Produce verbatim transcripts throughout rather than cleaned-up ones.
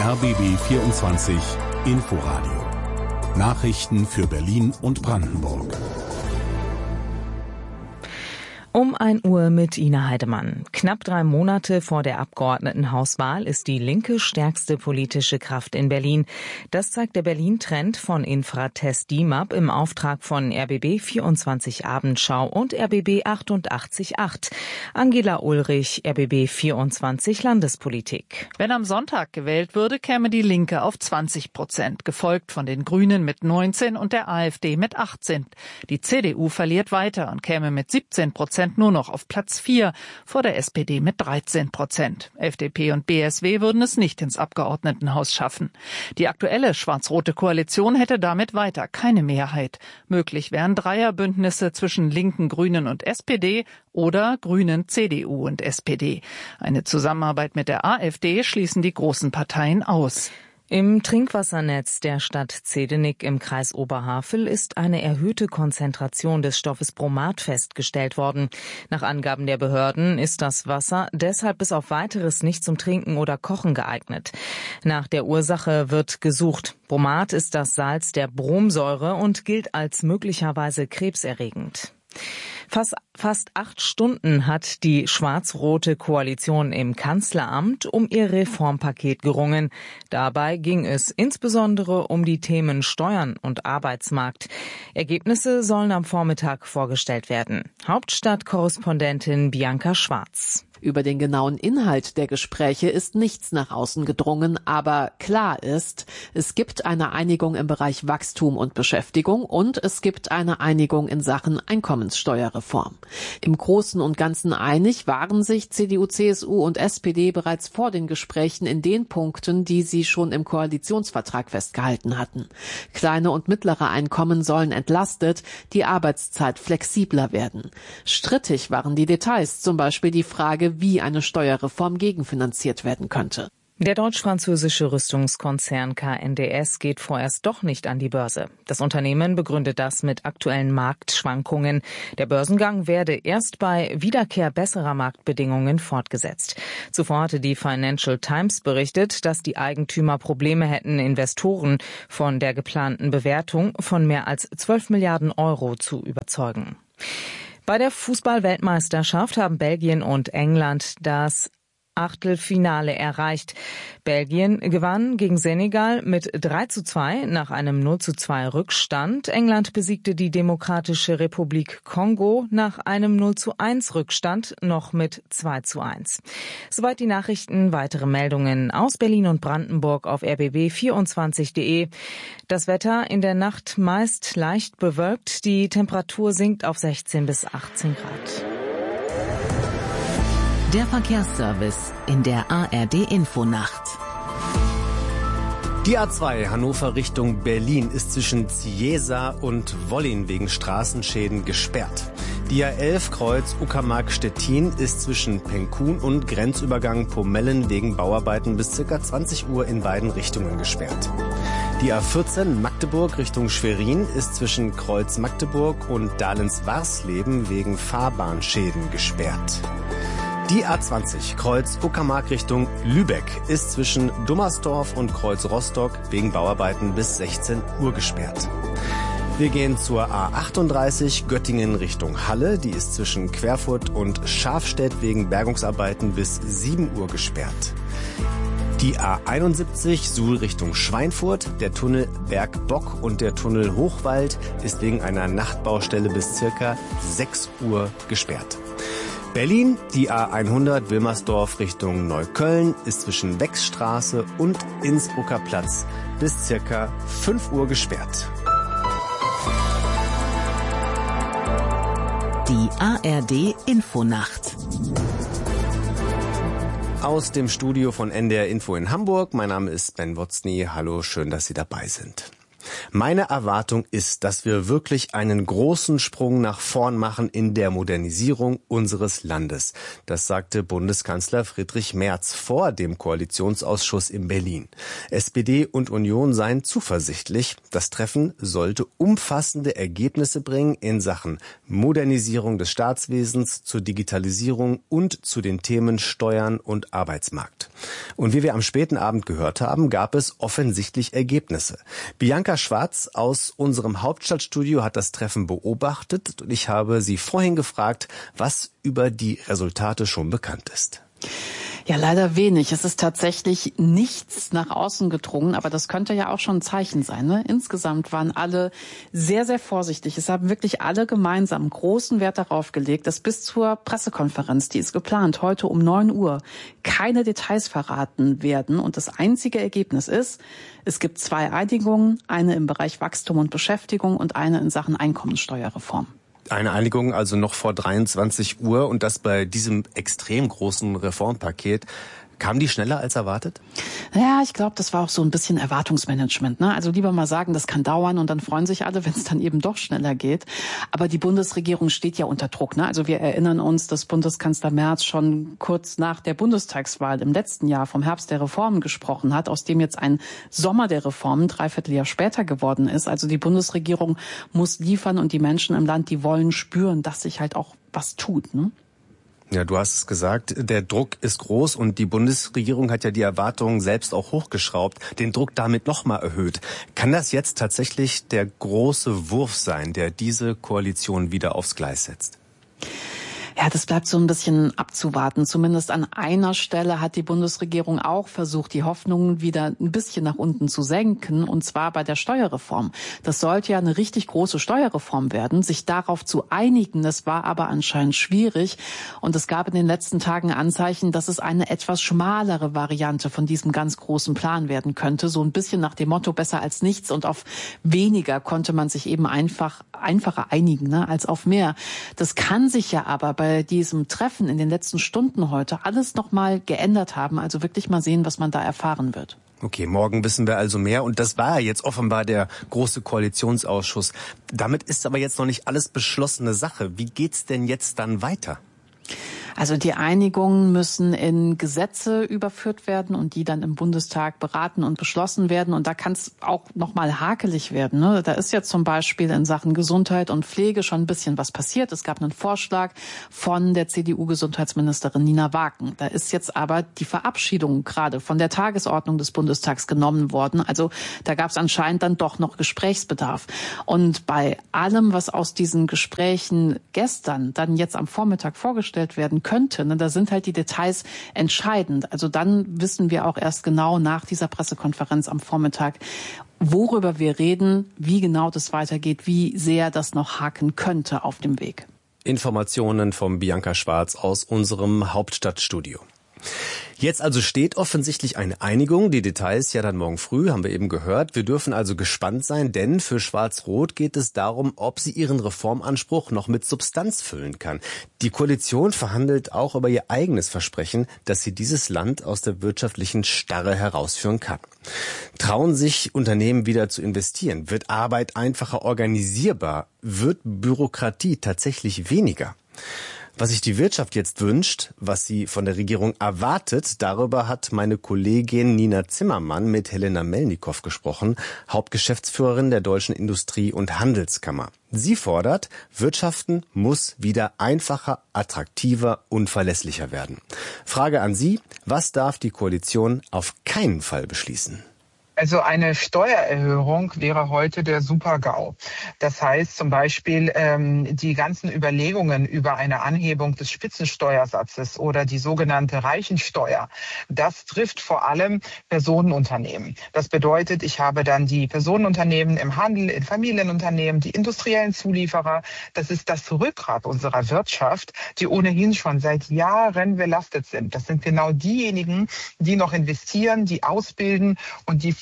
R B B vierundzwanzig Inforadio. Nachrichten für Berlin und Brandenburg. Um ein Uhr mit Ina Heidemann. Knapp drei Monate vor der Abgeordnetenhauswahl ist die Linke stärkste politische Kraft in Berlin. Das zeigt der Berlin-Trend von Infratest D I M A P im Auftrag von R B B vierundzwanzig Abendschau und R B B achtundachtzig Komma acht. Angela Ulrich, R B B vierundzwanzig Landespolitik. Wenn am Sonntag gewählt würde, käme die Linke auf zwanzig Prozent, gefolgt von den Grünen mit neunzehn und der AfD mit achtzehn. Die C D U verliert weiter und käme mit siebzehn Prozent nur noch auf Platz vier, vor der S P D mit dreizehn Prozent. F D P und B S W würden es nicht ins Abgeordnetenhaus schaffen. Die aktuelle schwarz-rote Koalition hätte damit weiter keine Mehrheit. Möglich wären Dreierbündnisse zwischen Linken, Grünen und S P D oder Grünen, C D U und S P D. Eine Zusammenarbeit mit der AfD schließen die großen Parteien aus. Im Trinkwassernetz der Stadt Zehdenick im Kreis Oberhavel ist eine erhöhte Konzentration des Stoffes Bromat festgestellt worden. Nach Angaben der Behörden ist das Wasser deshalb bis auf Weiteres nicht zum Trinken oder Kochen geeignet. Nach der Ursache wird gesucht. Bromat ist das Salz der Bromsäure und gilt als möglicherweise krebserregend. Fast, fast acht Stunden hat die schwarz-rote Koalition im Kanzleramt um ihr Reformpaket gerungen. Dabei ging es insbesondere um die Themen Steuern und Arbeitsmarkt. Ergebnisse sollen am Vormittag vorgestellt werden. Hauptstadtkorrespondentin Bianca Schwarz. Über den genauen Inhalt der Gespräche ist nichts nach außen gedrungen, aber klar ist, es gibt eine Einigung im Bereich Wachstum und Beschäftigung und es gibt eine Einigung in Sachen Einkommenssteuerreform. Im Großen und Ganzen einig waren sich C D U, C S U und S P D bereits vor den Gesprächen in den Punkten, die sie schon im Koalitionsvertrag festgehalten hatten. Kleine und mittlere Einkommen sollen entlastet, die Arbeitszeit flexibler werden. Strittig waren die Details, zum Beispiel die Frage, wie eine Steuerreform gegenfinanziert werden könnte. Der deutsch-französische Rüstungskonzern K N D S geht vorerst doch nicht an die Börse. Das Unternehmen begründet das mit aktuellen Marktschwankungen. Der Börsengang werde erst bei Wiederkehr besserer Marktbedingungen fortgesetzt. Zuvor hatte die Financial Times berichtet, dass die Eigentümer Probleme hätten, Investoren von der geplanten Bewertung von mehr als zwölf Milliarden Euro zu überzeugen. Bei der Fußball-Weltmeisterschaft haben Belgien und England das Achtelfinale erreicht. Belgien gewann gegen Senegal mit drei zu zwei nach einem null zu zwei Rückstand. England besiegte die Demokratische Republik Kongo nach einem null zu eins Rückstand noch mit zwei zu eins. Soweit die Nachrichten. Weitere Meldungen aus Berlin und Brandenburg auf r b b vierundzwanzig punkt de. Das Wetter in der Nacht meist leicht bewölkt. Die Temperatur sinkt auf sechzehn bis achtzehn Grad. Der Verkehrsservice in der A R D-Infonacht. Die A zwei Hannover Richtung Berlin ist zwischen Ziesa und Wollin wegen Straßenschäden gesperrt. Die A elf Kreuz Uckermark-Stettin ist zwischen Penkun und Grenzübergang Pomellen wegen Bauarbeiten bis ca. zwanzig Uhr in beiden Richtungen gesperrt. Die A vierzehn Magdeburg Richtung Schwerin ist zwischen Kreuz Magdeburg und Dahlens-Warsleben wegen Fahrbahnschäden gesperrt. Die A zwanzig Kreuz Uckermark Richtung Lübeck ist zwischen Dummersdorf und Kreuz Rostock wegen Bauarbeiten bis sechzehn Uhr gesperrt. Wir gehen zur A achtunddreißig Göttingen Richtung Halle. Die ist zwischen Querfurt und Schafstedt wegen Bergungsarbeiten bis sieben Uhr gesperrt. Die A einundsiebzig Suhl Richtung Schweinfurt, der Tunnel Bergbock und der Tunnel Hochwald ist wegen einer Nachtbaustelle bis circa sechs Uhr gesperrt. Berlin, die A hundert Wilmersdorf Richtung Neukölln ist zwischen Wechsstraße und Innsbrucker Platz bis circa fünf Uhr gesperrt. Die A R D-Infonacht. Aus dem Studio von N D R Info in Hamburg. Mein Name ist Ben Wotzny. Hallo, schön, dass Sie dabei sind. Meine Erwartung ist, dass wir wirklich einen großen Sprung nach vorn machen in der Modernisierung unseres Landes. Das sagte Bundeskanzler Friedrich Merz vor dem Koalitionsausschuss in Berlin. S P D und Union seien zuversichtlich. Das Treffen sollte umfassende Ergebnisse bringen in Sachen Modernisierung des Staatswesens, zur Digitalisierung und zu den Themen Steuern und Arbeitsmarkt. Und wie wir am späten Abend gehört haben, gab es offensichtlich Ergebnisse. Bianca Schwarz aus unserem Hauptstadtstudio hat das Treffen beobachtet und ich habe sie vorhin gefragt, was über die Resultate schon bekannt ist. Ja, leider wenig. Es ist tatsächlich nichts nach außen gedrungen, aber das könnte ja auch schon ein Zeichen sein, ne? Insgesamt waren alle sehr, sehr vorsichtig. Es haben wirklich alle gemeinsam großen Wert darauf gelegt, dass bis zur Pressekonferenz, die ist geplant, heute um neun Uhr, keine Details verraten werden. Und das einzige Ergebnis ist, es gibt zwei Einigungen, eine im Bereich Wachstum und Beschäftigung und eine in Sachen Einkommensteuerreform. Eine Einigung also noch vor dreiundzwanzig Uhr und das bei diesem extrem großen Reformpaket. Kam die schneller als erwartet? Ja, ich glaube, das war auch so ein bisschen Erwartungsmanagement, ne? Also lieber mal sagen, das kann dauern und dann freuen sich alle, wenn es dann eben doch schneller geht. Aber die Bundesregierung steht ja unter Druck, ne? Also wir erinnern uns, dass Bundeskanzler Merz schon kurz nach der Bundestagswahl im letzten Jahr vom Herbst der Reformen gesprochen hat, aus dem jetzt ein Sommer der Reformen dreiviertel Jahr später geworden ist. Also die Bundesregierung muss liefern und die Menschen im Land, die wollen spüren, dass sich halt auch was tut, ne? Ja, du hast es gesagt, der Druck ist groß und die Bundesregierung hat ja die Erwartungen selbst auch hochgeschraubt, den Druck damit nochmal erhöht. Kann das jetzt tatsächlich der große Wurf sein, der diese Koalition wieder aufs Gleis setzt? Ja, das bleibt so ein bisschen abzuwarten. Zumindest an einer Stelle hat die Bundesregierung auch versucht, die Hoffnungen wieder ein bisschen nach unten zu senken, und zwar bei der Steuerreform. Das sollte ja eine richtig große Steuerreform werden. Sich darauf zu einigen, das war aber anscheinend schwierig. Und es gab in den letzten Tagen Anzeichen, dass es eine etwas schmalere Variante von diesem ganz großen Plan werden könnte. So ein bisschen nach dem Motto besser als nichts, und auf weniger konnte man sich eben einfach einfacher einigen, ne, als auf mehr. Das kann sich ja aber bei diesem Treffen in den letzten Stunden heute alles noch mal geändert haben. Also wirklich mal sehen, was man da erfahren wird. Okay, morgen wissen wir also mehr. Und das war ja jetzt offenbar der große Koalitionsausschuss. Damit ist aber jetzt noch nicht alles beschlossene Sache. Wie geht's denn jetzt dann weiter? Also die Einigungen müssen in Gesetze überführt werden und die dann im Bundestag beraten und beschlossen werden. Und da kann es auch noch mal hakelig werden, ne? Da ist ja zum Beispiel in Sachen Gesundheit und Pflege schon ein bisschen was passiert. Es gab einen Vorschlag von der C D U-Gesundheitsministerin Nina Waken. Da ist jetzt aber die Verabschiedung gerade von der Tagesordnung des Bundestags genommen worden. Also da gab es anscheinend dann doch noch Gesprächsbedarf. Und bei allem, was aus diesen Gesprächen gestern dann jetzt am Vormittag vorgestellt werden könnte, ne, da sind halt die Details entscheidend. Also dann wissen wir auch erst genau nach dieser Pressekonferenz am Vormittag, worüber wir reden, wie genau das weitergeht, wie sehr das noch haken könnte auf dem Weg. Informationen von Bianca Schwarz aus unserem Hauptstadtstudio. Jetzt also steht offensichtlich eine Einigung, die Details ja dann morgen früh, haben wir eben gehört. Wir dürfen also gespannt sein, denn für Schwarz-Rot geht es darum, ob sie ihren Reformanspruch noch mit Substanz füllen kann. Die Koalition verhandelt auch über ihr eigenes Versprechen, dass sie dieses Land aus der wirtschaftlichen Starre herausführen kann. Trauen sich Unternehmen wieder zu investieren? Wird Arbeit einfacher organisierbar? Wird Bürokratie tatsächlich weniger? Was sich die Wirtschaft jetzt wünscht, was sie von der Regierung erwartet, darüber hat meine Kollegin Nina Zimmermann mit Helena Melnikow gesprochen, Hauptgeschäftsführerin der Deutschen Industrie- und Handelskammer. Sie fordert, Wirtschaften muss wieder einfacher, attraktiver und verlässlicher werden. Frage an Sie, was darf die Koalition auf keinen Fall beschließen? Also eine Steuererhöhung wäre heute der Super-GAU. Das heißt zum Beispiel ähm, die ganzen Überlegungen über eine Anhebung des Spitzensteuersatzes oder die sogenannte Reichensteuer. Das trifft vor allem Personenunternehmen. Das bedeutet, ich habe dann die Personenunternehmen im Handel, in Familienunternehmen, die industriellen Zulieferer. Das ist das Rückgrat unserer Wirtschaft, die ohnehin schon seit Jahren belastet sind. Das sind genau diejenigen, die noch investieren, die ausbilden und die vor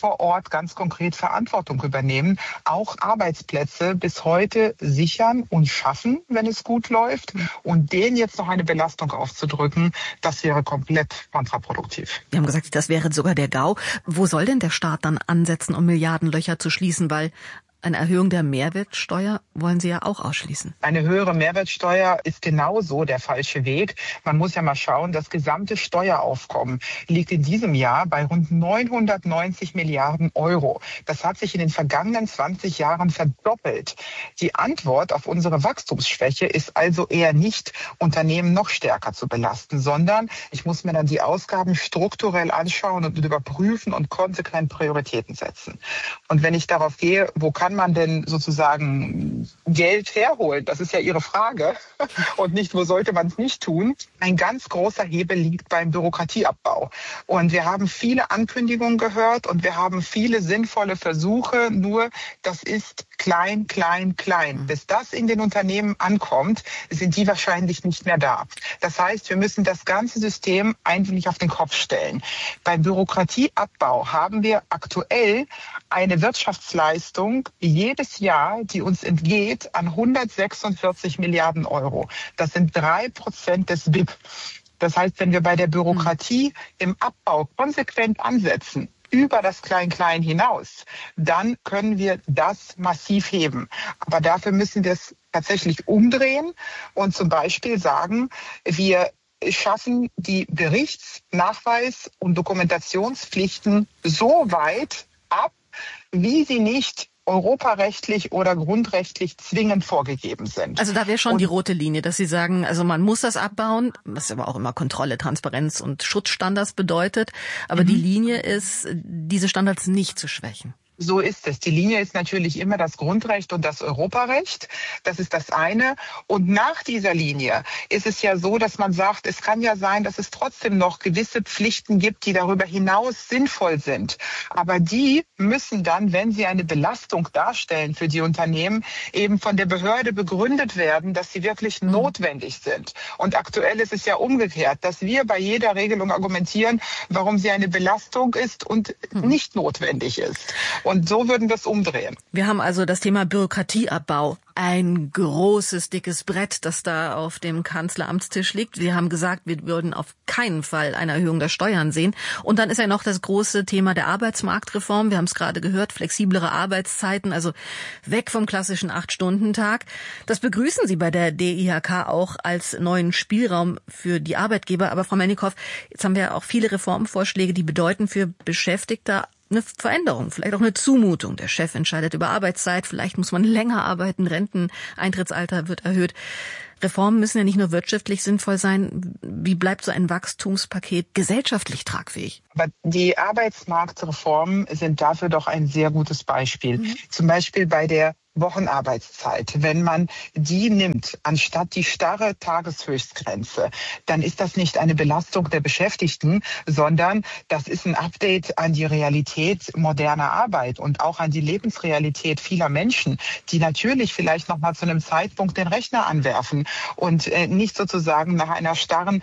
vor Ort ganz konkret Verantwortung übernehmen, auch Arbeitsplätze bis heute sichern und schaffen, wenn es gut läuft. Und denen jetzt noch eine Belastung aufzudrücken, das wäre komplett kontraproduktiv. Wir haben gesagt, das wäre sogar der GAU. Wo soll denn der Staat dann ansetzen, um Milliardenlöcher zu schließen? Weil eine Erhöhung der Mehrwertsteuer wollen Sie ja auch ausschließen. Eine höhere Mehrwertsteuer ist genauso der falsche Weg. Man muss ja mal schauen, das gesamte Steueraufkommen liegt in diesem Jahr bei rund neunhundertneunzig Milliarden Euro. Das hat sich in den vergangenen zwanzig Jahren verdoppelt. Die Antwort auf unsere Wachstumsschwäche ist also eher nicht, Unternehmen noch stärker zu belasten, sondern ich muss mir dann die Ausgaben strukturell anschauen und überprüfen und konsequent Prioritäten setzen. Und wenn ich darauf gehe, wo kann man denn sozusagen Geld herholen? Das ist ja Ihre Frage. Und nicht, wo sollte man es nicht tun? Ein ganz großer Hebel liegt beim Bürokratieabbau. Und wir haben viele Ankündigungen gehört und wir haben viele sinnvolle Versuche. Nur das ist klein, klein, klein. Bis das in den Unternehmen ankommt, sind die wahrscheinlich nicht mehr da. Das heißt, wir müssen das ganze System eigentlich auf den Kopf stellen. Beim Bürokratieabbau haben wir aktuell eine Wirtschaftsleistung jedes Jahr, die uns entgeht, an hundertsechsundvierzig Milliarden Euro. Das sind drei Prozent des B I P. Das heißt, wenn wir bei der Bürokratie im Abbau konsequent ansetzen, über das Klein-Klein hinaus, dann können wir das massiv heben. Aber dafür müssen wir es tatsächlich umdrehen und zum Beispiel sagen, wir schaffen die Berichts-, Nachweis- und Dokumentationspflichten so weit ab, wie sie nicht europarechtlich oder grundrechtlich zwingend vorgegeben sind. Also da wäre schon und die rote Linie, dass Sie sagen, also man muss das abbauen, was aber auch immer Kontrolle, Transparenz und Schutzstandards bedeutet. Aber mhm. die Linie ist, diese Standards nicht zu schwächen. So ist es. Die Linie ist natürlich immer das Grundrecht und das Europarecht. Das ist das eine. Und nach dieser Linie ist es ja so, dass man sagt, es kann ja sein, dass es trotzdem noch gewisse Pflichten gibt, die darüber hinaus sinnvoll sind. Aber die müssen dann, wenn sie eine Belastung darstellen für die Unternehmen, eben von der Behörde begründet werden, dass sie wirklich mhm. notwendig sind. Und aktuell ist es ja umgekehrt, dass wir bei jeder Regelung argumentieren, warum sie eine Belastung ist und mhm. nicht notwendig ist. Und so würden wir es umdrehen. Wir haben also das Thema Bürokratieabbau. Ein großes, dickes Brett, das da auf dem Kanzleramtstisch liegt. Wir haben gesagt, wir würden auf keinen Fall eine Erhöhung der Steuern sehen. Und dann ist ja noch das große Thema der Arbeitsmarktreform. Wir haben es gerade gehört, flexiblere Arbeitszeiten, also weg vom klassischen acht-Stunden-Tag. Das begrüßen Sie bei der D I H K auch als neuen Spielraum für die Arbeitgeber. Aber Frau Melnikow, jetzt haben wir ja auch viele Reformvorschläge, die bedeuten für Beschäftigte eine Veränderung, vielleicht auch eine Zumutung. Der Chef entscheidet über Arbeitszeit, vielleicht muss man länger arbeiten, Renteneintrittsalter wird erhöht. Reformen müssen ja nicht nur wirtschaftlich sinnvoll sein. Wie bleibt so ein Wachstumspaket gesellschaftlich tragfähig? Aber die Arbeitsmarktreformen sind dafür doch ein sehr gutes Beispiel. Mhm. Zum Beispiel bei der Wochenarbeitszeit. Wenn man die nimmt, anstatt die starre Tageshöchstgrenze, dann ist das nicht eine Belastung der Beschäftigten, sondern das ist ein Update an die Realität moderner Arbeit und auch an die Lebensrealität vieler Menschen, die natürlich vielleicht noch mal zu einem Zeitpunkt den Rechner anwerfen und äh, nicht sozusagen nach einer starren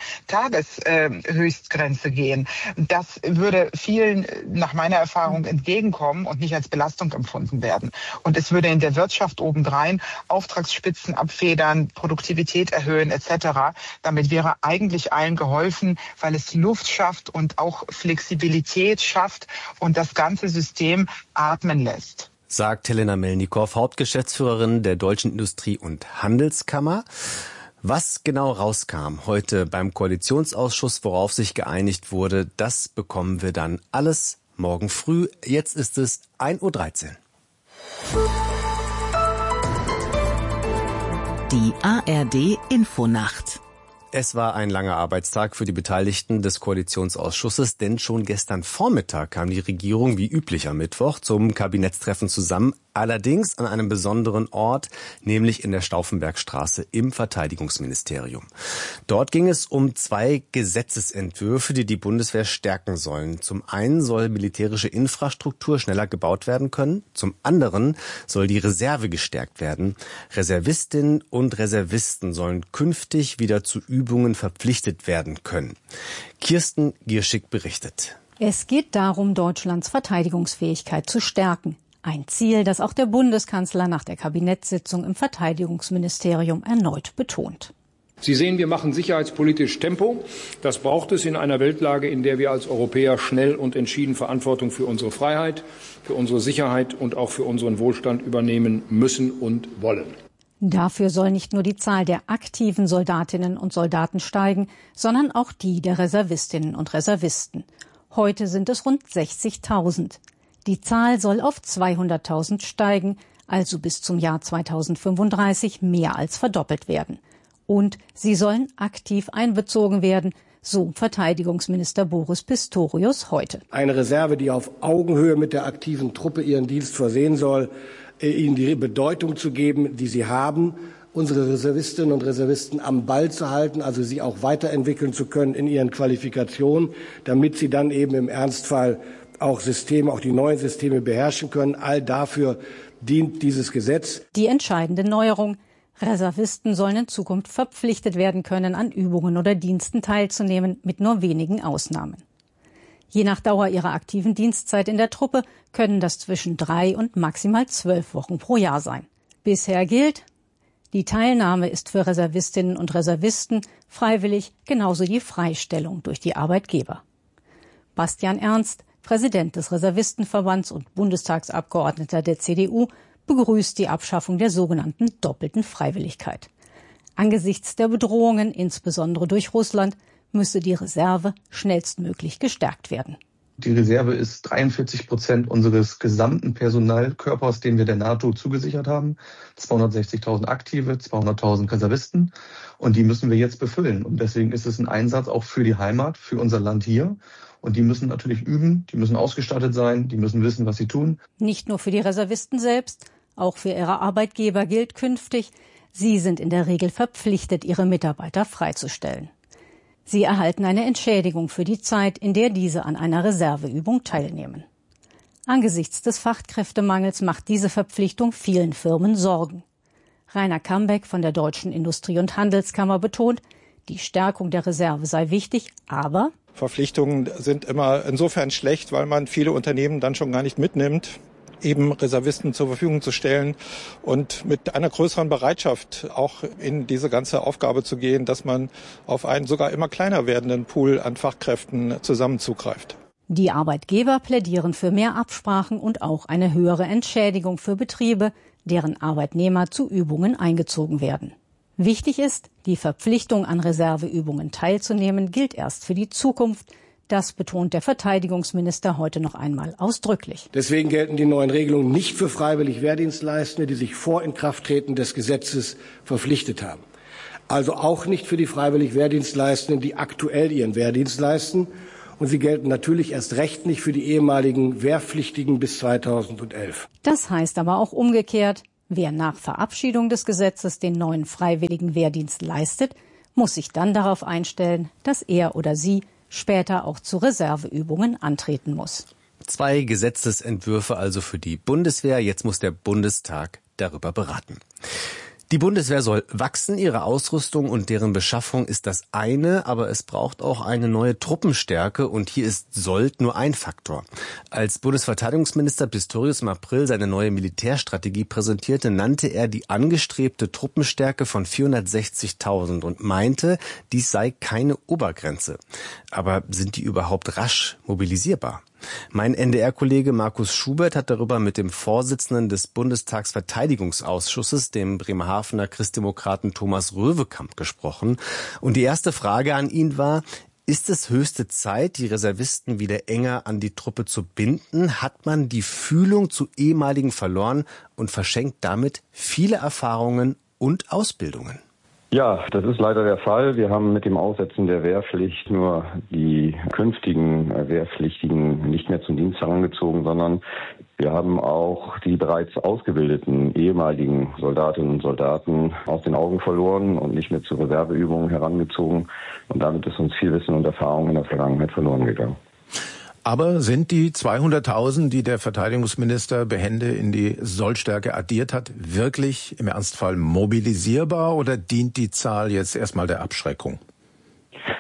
Tageshöchstgrenze gehen. Das würde vielen nach meiner Erfahrung entgegenkommen und nicht als Belastung empfunden werden. Und es würde in der Wirtschaft obendrein Auftragsspitzen abfedern, Produktivität erhöhen et cetera. Damit wäre eigentlich allen geholfen, weil es Luft schafft und auch Flexibilität schafft und das ganze System atmen lässt. Sagt Helena Melnikow, Hauptgeschäftsführerin der Deutschen Industrie- und Handelskammer. Was genau rauskam heute beim Koalitionsausschuss, worauf sich geeinigt wurde, das bekommen wir dann alles morgen früh. Jetzt ist es ein Uhr dreizehn. Die A R D Infonacht. Es war ein langer Arbeitstag für die Beteiligten des Koalitionsausschusses, denn schon gestern Vormittag kam die Regierung wie üblich am Mittwoch zum Kabinettstreffen zusammen. Allerdings an einem besonderen Ort, nämlich in der Stauffenbergstraße im Verteidigungsministerium. Dort ging es um zwei Gesetzesentwürfe, die die Bundeswehr stärken sollen. Zum einen soll militärische Infrastruktur schneller gebaut werden können. Zum anderen soll die Reserve gestärkt werden. Reservistinnen und Reservisten sollen künftig wieder zu Übungen verpflichtet werden können. Kirsten Gierschig berichtet. Es geht darum, Deutschlands Verteidigungsfähigkeit zu stärken. Ein Ziel, das auch der Bundeskanzler nach der Kabinettssitzung im Verteidigungsministerium erneut betont. Sie sehen, wir machen sicherheitspolitisch Tempo. Das braucht es in einer Weltlage, in der wir als Europäer schnell und entschieden Verantwortung für unsere Freiheit, für unsere Sicherheit und auch für unseren Wohlstand übernehmen müssen und wollen. Dafür soll nicht nur die Zahl der aktiven Soldatinnen und Soldaten steigen, sondern auch die der Reservistinnen und Reservisten. Heute sind es rund sechzigtausend. Die Zahl soll auf zweihunderttausend steigen, also bis zum Jahr zweitausendfünfunddreißig mehr als verdoppelt werden. Und sie sollen aktiv einbezogen werden, so Verteidigungsminister Boris Pistorius heute. Eine Reserve, die auf Augenhöhe mit der aktiven Truppe ihren Dienst versehen soll, ihnen die Bedeutung zu geben, die sie haben, unsere Reservistinnen und Reservisten am Ball zu halten, also sie auch weiterentwickeln zu können in ihren Qualifikationen, damit sie dann eben im Ernstfall auch Systeme, auch die neuen Systeme beherrschen können. All dafür dient dieses Gesetz. Die entscheidende Neuerung: Reservisten sollen in Zukunft verpflichtet werden können, an Übungen oder Diensten teilzunehmen, mit nur wenigen Ausnahmen. Je nach Dauer ihrer aktiven Dienstzeit in der Truppe können das zwischen drei und maximal zwölf Wochen pro Jahr sein. Bisher gilt: Die Teilnahme ist für Reservistinnen und Reservisten freiwillig, genauso die Freistellung durch die Arbeitgeber. Bastian Ernst, Präsident des Reservistenverbands und Bundestagsabgeordneter der C D U, begrüßt die Abschaffung der sogenannten doppelten Freiwilligkeit. Angesichts der Bedrohungen, insbesondere durch Russland, müsse die Reserve schnellstmöglich gestärkt werden. Die Reserve ist dreiundvierzig Prozent unseres gesamten Personalkörpers, den wir der NATO zugesichert haben. zweihundertsechzigtausend Aktive, zweihunderttausend Reservisten. Und die müssen wir jetzt befüllen. Und deswegen ist es ein Einsatz auch für die Heimat, für unser Land hier. Und die müssen natürlich üben, die müssen ausgestattet sein, die müssen wissen, was sie tun. Nicht nur für die Reservisten selbst, auch für ihre Arbeitgeber gilt künftig: Sie sind in der Regel verpflichtet, ihre Mitarbeiter freizustellen. Sie erhalten eine Entschädigung für die Zeit, in der diese an einer Reserveübung teilnehmen. Angesichts des Fachkräftemangels macht diese Verpflichtung vielen Firmen Sorgen. Rainer Kambeck von der Deutschen Industrie- und Handelskammer betont, die Stärkung der Reserve sei wichtig, aber Verpflichtungen sind immer insofern schlecht, weil man viele Unternehmen dann schon gar nicht mitnimmt, eben Reservisten zur Verfügung zu stellen und mit einer größeren Bereitschaft auch in diese ganze Aufgabe zu gehen, dass man auf einen sogar immer kleiner werdenden Pool an Fachkräften zusammen zugreift. Die Arbeitgeber plädieren für mehr Absprachen und auch eine höhere Entschädigung für Betriebe, deren Arbeitnehmer zu Übungen eingezogen werden. Wichtig ist, die Verpflichtung, an Reserveübungen teilzunehmen, gilt erst für die Zukunft. Das betont der Verteidigungsminister heute noch einmal ausdrücklich. Deswegen gelten die neuen Regelungen nicht für freiwillig Wehrdienstleistende, die sich vor Inkrafttreten des Gesetzes verpflichtet haben. Also auch nicht für die freiwillig Wehrdienstleistenden, die aktuell ihren Wehrdienst leisten. Und sie gelten natürlich erst recht nicht für die ehemaligen Wehrpflichtigen bis zweitausendelf. Das heißt aber auch umgekehrt: Wer nach Verabschiedung des Gesetzes den neuen freiwilligen Wehrdienst leistet, muss sich dann darauf einstellen, dass er oder sie später auch zu Reserveübungen antreten muss. Zwei Gesetzesentwürfe also für die Bundeswehr. Jetzt muss der Bundestag darüber beraten. Die Bundeswehr soll wachsen, ihre Ausrüstung und deren Beschaffung ist das eine, aber es braucht auch eine neue Truppenstärke und hier ist Sold nur ein Faktor. Als Bundesverteidigungsminister Pistorius im April seine neue Militärstrategie präsentierte, nannte er die angestrebte Truppenstärke von vierhundertsechzigtausend und meinte, dies sei keine Obergrenze. Aber sind die überhaupt rasch mobilisierbar? Mein N D R-Kollege Markus Schubert hat darüber mit dem Vorsitzenden des Bundestagsverteidigungsausschusses, dem Bremerhavener Christdemokraten Thomas Röwekamp, gesprochen. Und die erste Frage an ihn war: Ist es höchste Zeit, die Reservisten wieder enger an die Truppe zu binden? Hat man die Fühlung zu ehemaligen verloren und verschenkt damit viele Erfahrungen und Ausbildungen? Ja, das ist leider der Fall. Wir haben mit dem Aussetzen der Wehrpflicht nur die künftigen Wehrpflichtigen nicht mehr zum Dienst herangezogen, sondern wir haben auch die bereits ausgebildeten ehemaligen Soldatinnen und Soldaten aus den Augen verloren und nicht mehr zu Reserveübungen herangezogen. Und damit ist uns viel Wissen und Erfahrung in der Vergangenheit verloren gegangen. Aber sind die zweihunderttausend, die der Verteidigungsminister behende in die Sollstärke addiert hat, wirklich im Ernstfall mobilisierbar oder dient die Zahl jetzt erstmal der Abschreckung?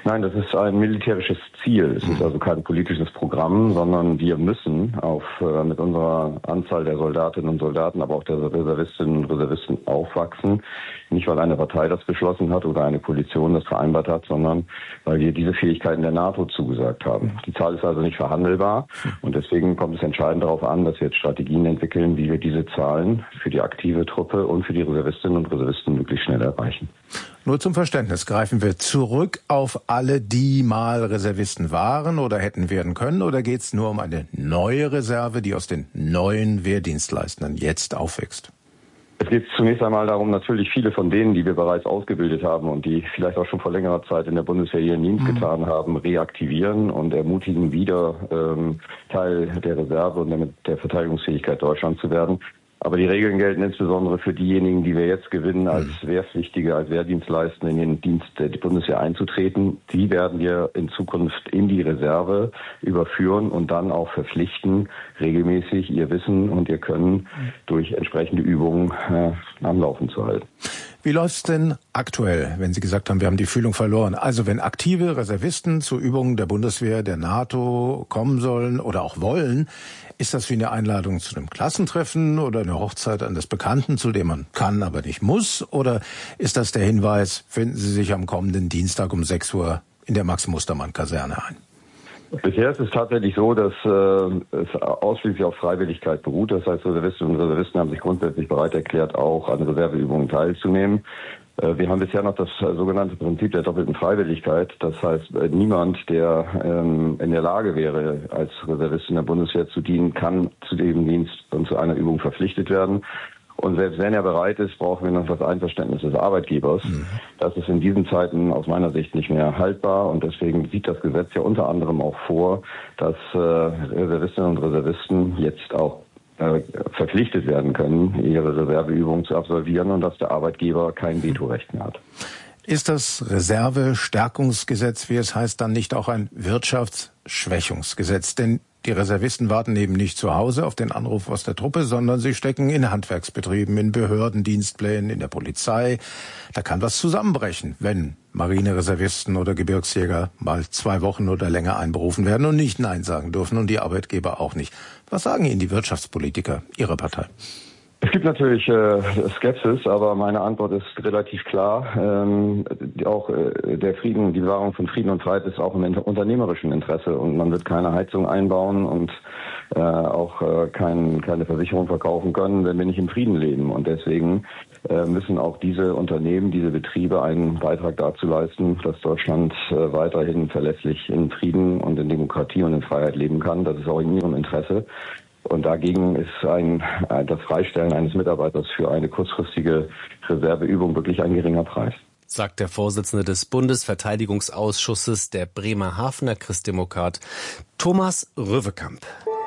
Nein, das ist ein militärisches Ziel. Es ist also kein politisches Programm, sondern wir müssen auf, äh, mit unserer Anzahl der Soldatinnen und Soldaten, aber auch der Reservistinnen und Reservisten aufwachsen. Nicht, weil eine Partei das beschlossen hat oder eine Koalition das vereinbart hat, sondern weil wir diese Fähigkeiten der NATO zugesagt haben. Die Zahl ist also nicht verhandelbar und deswegen kommt es entscheidend darauf an, dass wir jetzt Strategien entwickeln, wie wir diese Zahlen für die aktive Truppe und für die Reservistinnen und Reservisten möglichst schnell erreichen. Nur zum Verständnis, greifen wir zurück auf alle, die mal Reservisten waren oder hätten werden können, oder geht es nur um eine neue Reserve, die aus den neuen Wehrdienstleistern jetzt aufwächst? Es geht zunächst einmal darum, natürlich viele von denen, die wir bereits ausgebildet haben und die vielleicht auch schon vor längerer Zeit in der Bundeswehr ihren Dienst mhm. getan haben, reaktivieren und ermutigen, wieder ähm, Teil der Reserve und damit der Verteidigungsfähigkeit Deutschlands zu werden. Aber die Regeln gelten insbesondere für diejenigen, die wir jetzt gewinnen, als Wehrpflichtige, als Wehrdienstleistende in den Dienst der Bundeswehr einzutreten. Die werden wir in Zukunft in die Reserve überführen und dann auch verpflichten, regelmäßig ihr Wissen und ihr Können durch entsprechende Übungen äh, am Laufen zu halten. Wie läuft's denn aktuell, wenn Sie gesagt haben, wir haben die Fühlung verloren? Also wenn aktive Reservisten zu Übungen der Bundeswehr, der NATO kommen sollen oder auch wollen, ist das wie eine Einladung zu einem Klassentreffen oder eine Hochzeit eines Bekannten, zu dem man kann, aber nicht muss? Oder ist das der Hinweis, finden Sie sich am kommenden Dienstag um sechs Uhr in der Max-Mustermann-Kaserne ein? Bisher ist es tatsächlich so, dass äh, es ausschließlich auf Freiwilligkeit beruht. Das heißt, Reservistinnen und Reservisten haben sich grundsätzlich bereit erklärt, auch an Reserveübungen teilzunehmen. Äh, wir haben bisher noch das äh, sogenannte Prinzip der doppelten Freiwilligkeit. Das heißt, äh, niemand, der ähm, in der Lage wäre, als Reservist in der Bundeswehr zu dienen, kann zu dem Dienst und zu einer Übung verpflichtet werden. Und selbst wenn er bereit ist, brauchen wir noch das Einverständnis des Arbeitgebers. Mhm. Das ist in diesen Zeiten aus meiner Sicht nicht mehr haltbar. Und deswegen sieht das Gesetz ja unter anderem auch vor, dass äh, Reservistinnen und Reservisten jetzt auch äh, verpflichtet werden können, ihre Reserveübungen zu absolvieren und dass der Arbeitgeber kein Vetorecht mehr hat. Ist das Reserve-Stärkungsgesetz, wie es heißt, dann nicht auch ein Wirtschaftsschwächungsgesetz? Denn die Reservisten warten eben nicht zu Hause auf den Anruf aus der Truppe, sondern sie stecken in Handwerksbetrieben, in Behördendienstplänen, in der Polizei. Da kann was zusammenbrechen, wenn Marinereservisten oder Gebirgsjäger mal zwei Wochen oder länger einberufen werden und nicht Nein sagen dürfen und die Arbeitgeber auch nicht. Was sagen Ihnen die Wirtschaftspolitiker Ihrer Partei? Es gibt natürlich äh, Skepsis, aber meine Antwort ist relativ klar. Ähm, auch äh, der Frieden, die Bewahrung von Frieden und Freiheit ist auch im unternehmerischen Interesse und man wird keine Heizung einbauen und äh, auch äh, kein, keine Versicherung verkaufen können, wenn wir nicht im Frieden leben. Und deswegen äh, müssen auch diese Unternehmen, diese Betriebe einen Beitrag dazu leisten, dass Deutschland äh, weiterhin verlässlich in Frieden und in Demokratie und in Freiheit leben kann. Das ist auch in ihrem Interesse. Und dagegen ist ein, das Freistellen eines Mitarbeiters für eine kurzfristige Reserveübung wirklich ein geringer Preis. Sagt der Vorsitzende des Bundesverteidigungsausschusses, der Bremerhavener Christdemokrat Thomas Röwekamp.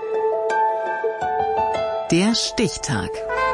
Der Stichtag.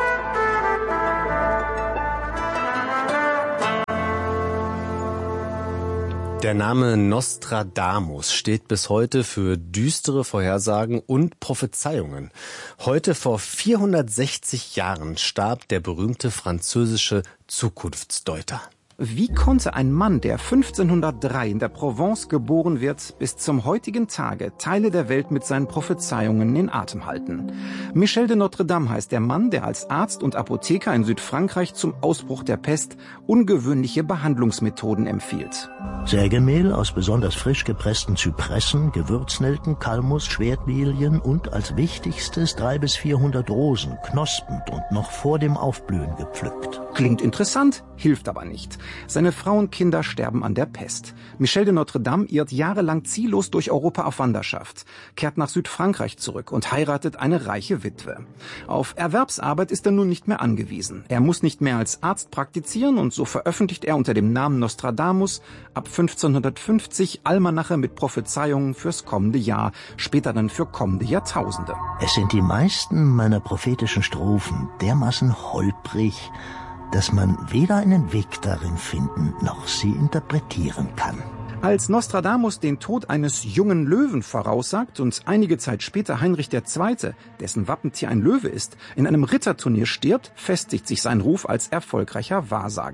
Der Name Nostradamus steht bis heute für düstere Vorhersagen und Prophezeiungen. Heute vor vierhundertsechzig Jahren starb der berühmte französische Zukunftsdeuter. Wie konnte ein Mann, der fünfzehnhundertdrei in der Provence geboren wird, bis zum heutigen Tage Teile der Welt mit seinen Prophezeiungen in Atem halten? Michel de Notre Dame heißt der Mann, der als Arzt und Apotheker in Südfrankreich zum Ausbruch der Pest ungewöhnliche Behandlungsmethoden empfiehlt. Sägemehl aus besonders frisch gepressten Zypressen, Gewürznelken, Kalmus, Schwertlilien und als wichtigstes drei bis vierhundert Rosen, knospend und noch vor dem Aufblühen gepflückt. Klingt interessant, hilft aber nicht. Seine Frau und Kinder sterben an der Pest. Michel de Notre Dame irrt jahrelang ziellos durch Europa auf Wanderschaft, kehrt nach Südfrankreich zurück und heiratet eine reiche Witwe. Auf Erwerbsarbeit ist er nun nicht mehr angewiesen. Er muss nicht mehr als Arzt praktizieren und so veröffentlicht er unter dem Namen Nostradamus ab fünfzehnhundertfünfzig Almanache mit Prophezeiungen fürs kommende Jahr, später dann für kommende Jahrtausende. Es sind die meisten meiner prophetischen Strophen dermaßen holprig, dass man weder einen Weg darin finden, noch sie interpretieren kann. Als Nostradamus den Tod eines jungen Löwen voraussagt und einige Zeit später Heinrich der Zweite, dessen Wappentier ein Löwe ist, in einem Ritterturnier stirbt, festigt sich sein Ruf als erfolgreicher Wahrsager.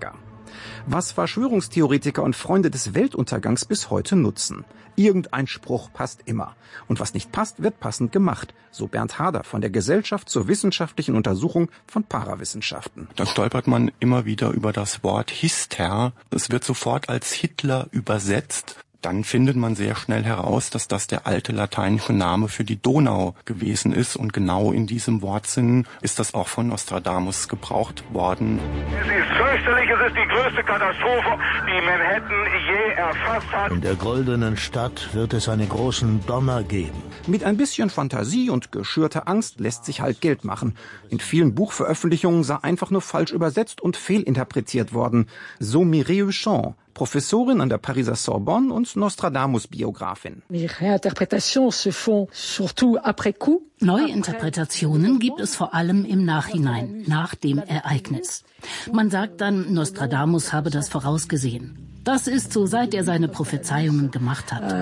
Was Verschwörungstheoretiker und Freunde des Weltuntergangs bis heute nutzen. Irgendein Spruch passt immer. Und was nicht passt, wird passend gemacht. So Bernd Hader von der Gesellschaft zur wissenschaftlichen Untersuchung von Parawissenschaften. Da stolpert man immer wieder über das Wort Hister. Es wird sofort als Hitler übersetzt. Dann findet man sehr schnell heraus, dass das der alte lateinische Name für die Donau gewesen ist. Und genau in diesem Wortsinn ist das auch von Nostradamus gebraucht worden. Es ist fürchterlich, es ist die größte Katastrophe, die Manhattan je erfasst hat. In der goldenen Stadt wird es einen großen Donner geben. Mit ein bisschen Fantasie und geschürter Angst lässt sich halt Geld machen. In vielen Buchveröffentlichungen sei einfach nur falsch übersetzt und fehlinterpretiert worden. So Mireille Huchon, Professorin an der Pariser Sorbonne und Nostradamus-Biografin. Neuinterpretationen gibt es vor allem im Nachhinein, nach dem Ereignis. Man sagt dann, Nostradamus habe das vorausgesehen. Das ist so, seit er seine Prophezeiungen gemacht hat.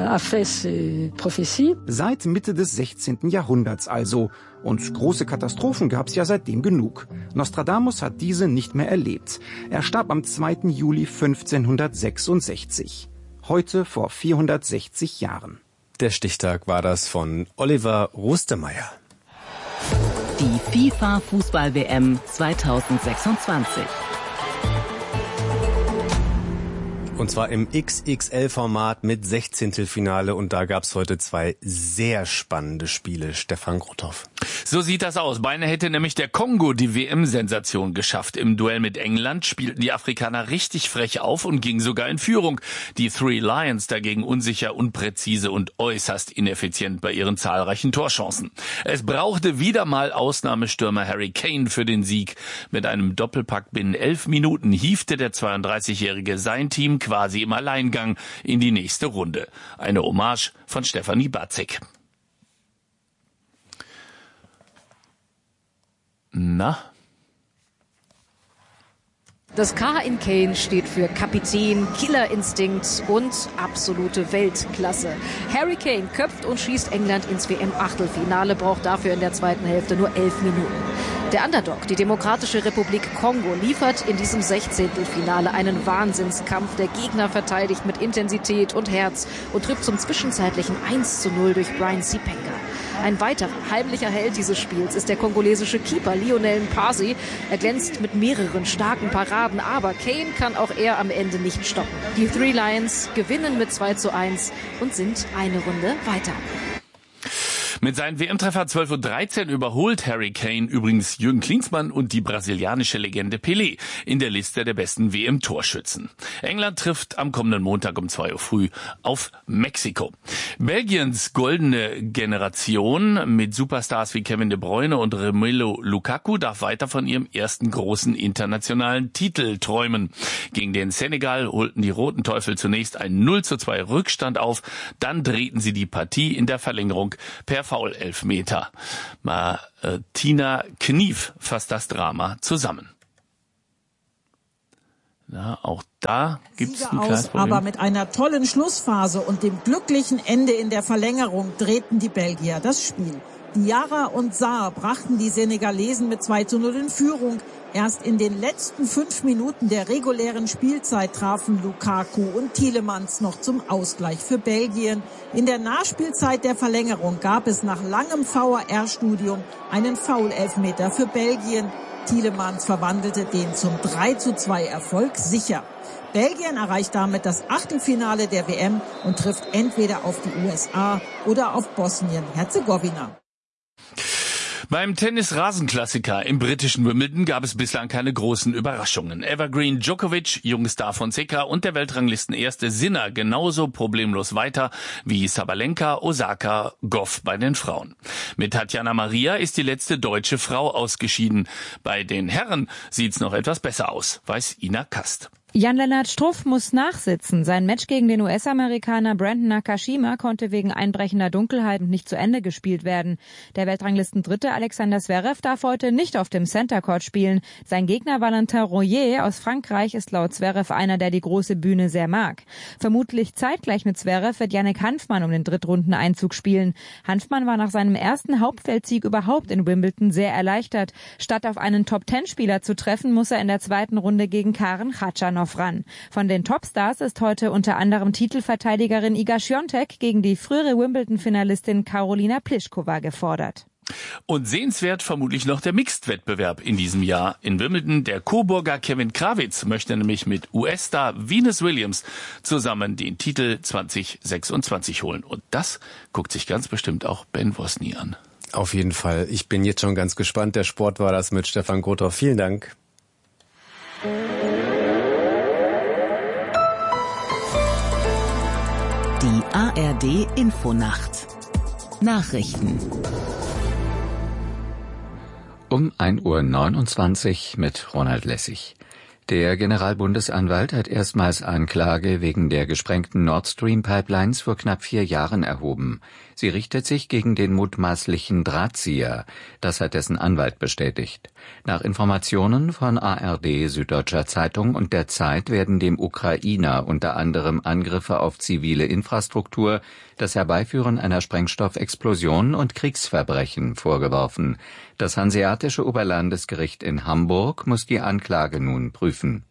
Seit Mitte des sechzehnten Jahrhunderts also. Und große Katastrophen gab es ja seitdem genug. Nostradamus hat diese nicht mehr erlebt. Er starb am zweiten Juli fünfzehnhundertsechsundsechzig. Heute vor vierhundertsechzig Jahren. Der Stichtag war das von Oliver Rustemeyer. Die FIFA-Fußball-W M zweitausendsechsundzwanzig. Und zwar im X X L-Format mit Sechzehntelfinale. Und da gab's heute zwei sehr spannende Spiele. Stefan Grothoff. So sieht das aus. Beinahe hätte nämlich der Kongo die W M-Sensation geschafft. Im Duell mit England spielten die Afrikaner richtig frech auf und gingen sogar in Führung. Die Three Lions dagegen unsicher, unpräzise und äußerst ineffizient bei ihren zahlreichen Torchancen. Es brauchte wieder mal Ausnahmestürmer Harry Kane für den Sieg. Mit einem Doppelpack binnen elf Minuten hiefte der zweiunddreißigjährige sein Team quasi im Alleingang in die nächste Runde. Eine Hommage von Stefanie Batzek. Na? Das K in Kane steht für Kapitän, Killerinstinkt und absolute Weltklasse. Harry Kane köpft und schießt England ins W M-Achtelfinale, braucht dafür in der zweiten Hälfte nur elf Minuten. Der Underdog, die Demokratische Republik Kongo, liefert in diesem Sechzehntelfinale einen Wahnsinnskampf. Der Gegner verteidigt mit Intensität und Herz und trifft zum zwischenzeitlichen eins zu null durch Brian Sipenga. Ein weiterer heimlicher Held dieses Spiels ist der kongolesische Keeper Lionel Mpasi. Er glänzt mit mehreren starken Paraden, aber Kane kann auch er am Ende nicht stoppen. Die Three Lions gewinnen mit zwei zu eins und sind eine Runde weiter. Mit seinen W M-Treffer zwölf und dreizehn überholt Harry Kane übrigens Jürgen Klinsmann und die brasilianische Legende Pelé in der Liste der besten W M-Torschützen. England trifft am kommenden Montag um zwei Uhr früh auf Mexiko. Belgiens goldene Generation mit Superstars wie Kevin De Bruyne und Romelu Lukaku darf weiter von ihrem ersten großen internationalen Titel träumen. Gegen den Senegal holten die Roten Teufel zunächst einen null zu zwei Rückstand auf, dann drehten sie die Partie in der Verlängerung per Foul-Elfmeter. Martina Knief fasst das Drama zusammen. Na, auch da gibt's ein kleines Problem. Aber mit einer tollen Schlussphase und dem glücklichen Ende in der Verlängerung drehten die Belgier das Spiel. Diarra und Sarr brachten die Senegalesen mit zwei zu null in Führung. Erst in den letzten fünf Minuten der regulären Spielzeit trafen Lukaku und Tielemans noch zum Ausgleich für Belgien. In der Nachspielzeit der Verlängerung gab es nach langem V A R-Studium einen Foul-Elfmeter für Belgien. Tielemans verwandelte den zum drei zu zwei Erfolg sicher. Belgien erreicht damit das Achtelfinale der W M und trifft entweder auf die U S A oder auf Bosnien-Herzegowina. Beim Tennis-Rasenklassiker im britischen Wimbledon gab es bislang keine großen Überraschungen. Evergreen Djokovic, Jungstar Fonseca und der Weltranglistenerste Sinner genauso problemlos weiter wie Sabalenka, Osaka, Goff bei den Frauen. Mit Tatjana Maria ist die letzte deutsche Frau ausgeschieden. Bei den Herren sieht's noch etwas besser aus, weiß Ina Kast. Jan-Lennart Struff muss nachsitzen. Sein Match gegen den U S-Amerikaner Brandon Nakashima konnte wegen einbrechender Dunkelheit nicht zu Ende gespielt werden. Der Weltranglistendritte Alexander Zverev darf heute nicht auf dem Center Court spielen. Sein Gegner Valentin Royer aus Frankreich ist laut Zverev einer, der die große Bühne sehr mag. Vermutlich zeitgleich mit Zverev wird Yannick Hanfmann um den Drittrundeneinzug spielen. Hanfmann war nach seinem ersten Hauptfeldsieg überhaupt in Wimbledon sehr erleichtert. Statt auf einen Top-Ten-Spieler zu treffen, muss er in der zweiten Runde gegen Karen Khachanov Romanov ran. Von den Topstars ist heute unter anderem Titelverteidigerin Iga Świątek gegen die frühere Wimbledon-Finalistin Karolina Pliskova gefordert. Und sehenswert vermutlich noch der Mixed-Wettbewerb in diesem Jahr. In Wimbledon, der Coburger Kevin Krawitz möchte nämlich mit U S-Star Venus Williams zusammen den Titel zwanzig sechsundzwanzig holen. Und das guckt sich ganz bestimmt auch Ben Wozny an. Auf jeden Fall. Ich bin jetzt schon ganz gespannt. Der Sport war das mit Stefan Grothoff. Vielen Dank. Die A R D Infonacht. Nachrichten. Um ein Uhr neunundzwanzig mit Ronald Lessig. Der Generalbundesanwalt hat erstmals Anklage wegen der gesprengten Nord Stream Pipelines vor knapp vier Jahren erhoben. Sie richtet sich gegen den mutmaßlichen Drahtzieher. Das hat dessen Anwalt bestätigt. Nach Informationen von A R D, Süddeutscher Zeitung und der Zeit werden dem Ukrainer unter anderem Angriffe auf zivile Infrastruktur, das Herbeiführen einer Sprengstoffexplosion und Kriegsverbrechen vorgeworfen. Das Hanseatische Oberlandesgericht in Hamburg muss die Anklage nun prüfen.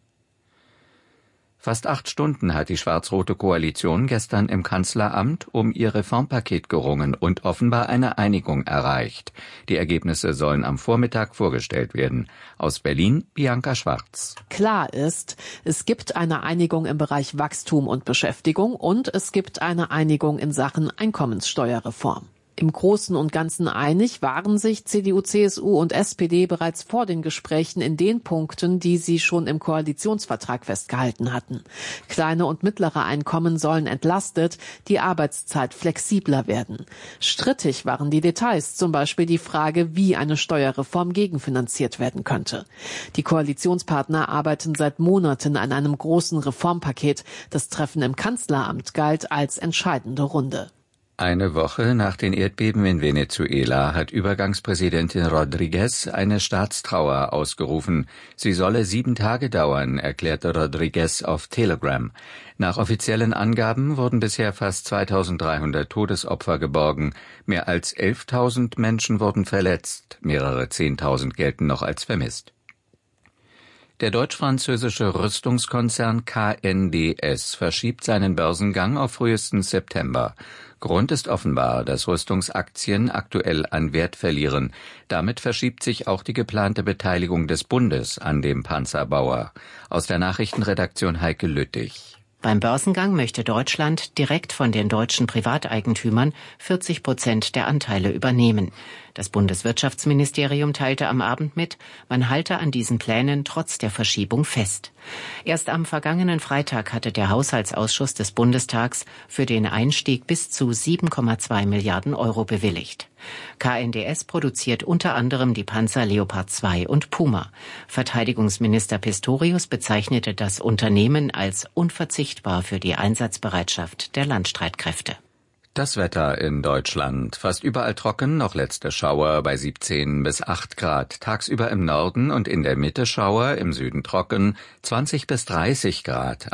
Fast acht Stunden hat die schwarz-rote Koalition gestern im Kanzleramt um ihr Reformpaket gerungen und offenbar eine Einigung erreicht. Die Ergebnisse sollen am Vormittag vorgestellt werden. Aus Berlin, Bianca Schwarz. Klar ist, es gibt eine Einigung im Bereich Wachstum und Beschäftigung und es gibt eine Einigung in Sachen Einkommenssteuerreform. Im Großen und Ganzen einig waren sich C D U, C S U und S P D bereits vor den Gesprächen in den Punkten, die sie schon im Koalitionsvertrag festgehalten hatten. Kleine und mittlere Einkommen sollen entlastet, die Arbeitszeit flexibler werden. Strittig waren die Details, zum Beispiel die Frage, wie eine Steuerreform gegenfinanziert werden könnte. Die Koalitionspartner arbeiten seit Monaten an einem großen Reformpaket. Das Treffen im Kanzleramt galt als entscheidende Runde. Eine Woche nach den Erdbeben in Venezuela hat Übergangspräsidentin Rodriguez eine Staatstrauer ausgerufen. Sie solle sieben Tage dauern, erklärte Rodriguez auf Telegram. Nach offiziellen Angaben wurden bisher fast zweitausenddreihundert Todesopfer geborgen. Mehr als elftausend Menschen wurden verletzt. Mehrere Zehntausend gelten noch als vermisst. Der deutsch-französische Rüstungskonzern K N D S verschiebt seinen Börsengang auf frühestens September. Grund ist offenbar, dass Rüstungsaktien aktuell an Wert verlieren. Damit verschiebt sich auch die geplante Beteiligung des Bundes an dem Panzerbauer. Aus der Nachrichtenredaktion Heike Lüttich. Beim Börsengang möchte Deutschland direkt von den deutschen Privateigentümern vierzig Prozent der Anteile übernehmen. Das Bundeswirtschaftsministerium teilte am Abend mit, man halte an diesen Plänen trotz der Verschiebung fest. Erst am vergangenen Freitag hatte der Haushaltsausschuss des Bundestags für den Einstieg bis zu sieben Komma zwei Milliarden Euro bewilligt. K N D S produziert unter anderem die Panzer Leopard zwei und Puma. Verteidigungsminister Pistorius bezeichnete das Unternehmen als unverzichtbar für die Einsatzbereitschaft der Landstreitkräfte. Das Wetter in Deutschland. Fast überall trocken, noch letzte Schauer bei siebzehn bis acht Grad. Tagsüber im Norden und in der Mitte Schauer, im Süden trocken, zwanzig bis dreißig Grad.